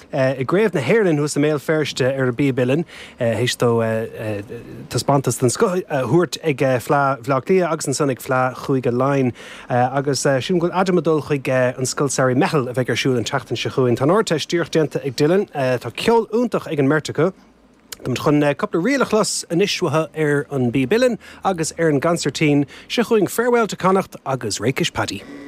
I gréibh na hhéirlinn hús na méil ferste ar bí bilin hééis tó taspantas den thuirt ag bhlália agus an sannig flá chuig go láin agus siún goil adamadul chuig an scoilsaí mehel a bheith arsúil an teachtain se chuin. Tá áirte stíochtdéanta ag Dylan tá ceol úntach ag an Mertecha. Tá chun coppla rialach las an isiswatha ar an bí bilin agus ar an gancertín se chuing farewell to Connacht agus Rakish Paddy.